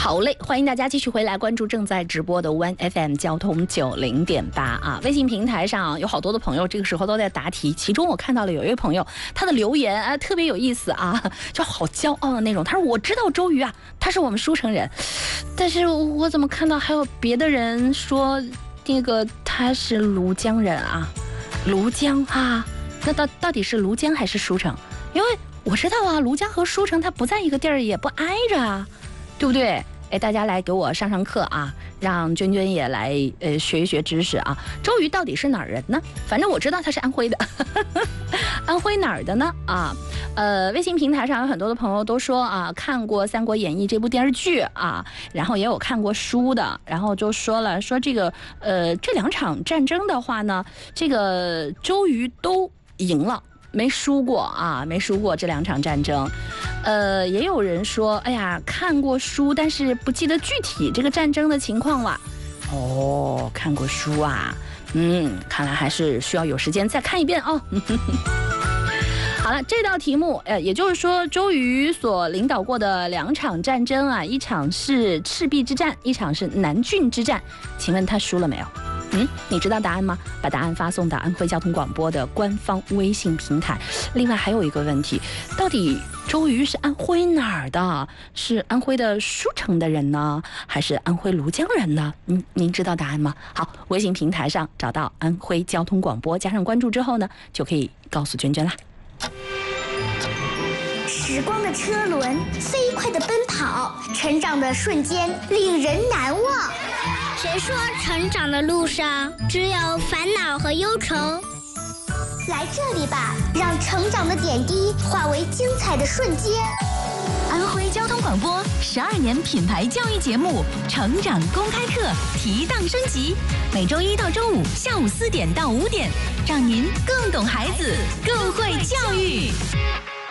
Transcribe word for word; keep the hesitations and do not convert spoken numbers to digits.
好嘞，欢迎大家继续回来关注正在直播的 One F M 交通九零点八啊！微信平台上有好多的朋友这个时候都在答题，其中我看到了有一位朋友他的留言啊特别有意思啊，就好骄傲的那种。他说我知道周瑜啊，他是我们舒城人，但是我怎么看到还有别的人说那个他是庐江人啊？庐江啊，那到到底是庐江还是舒城？因为我知道啊，庐江和舒城它不在一个地儿，也不挨着啊，对不对？哎，大家来给我上上课啊，让娟娟也来呃学一学知识啊。周瑜到底是哪儿人呢？反正我知道他是安徽的，安徽哪儿的呢？啊，呃，微信平台上有很多的朋友都说啊，看过《三国演义》这部电视剧啊，然后也有看过书的，然后就说了说这个呃这两场战争的话呢，这个周瑜都赢了。没输过啊，没输过这两场战争，呃，也有人说，哎呀，看过书，但是不记得具体这个战争的情况了。哦，看过书啊，嗯，看来还是需要有时间再看一遍哦。好了，这道题目，呃，也就是说，周瑜所领导过的两场战争啊，一场是赤壁之战，一场是南郡之战，请问他输了没有？嗯，你知道答案吗？把答案发送到安徽交通广播的官方微信平台。另外还有一个问题，到底周瑜是安徽哪儿的？是安徽的舒城的人呢，还是安徽庐江人呢？嗯，您知道答案吗？好，微信平台上找到安徽交通广播，加上关注之后呢，就可以告诉娟娟啦。 时光的车轮飞快地奔跑，成长的瞬间令人难忘。 谁说成长的路上只有烦恼和忧愁？ 来这里吧，让成长的点滴化为精彩的瞬间。 安徽交通广播十二年品牌教育节目《成长公开课》提档升级，每周一到周五下午四点到五点，让您更懂孩子，更会教育。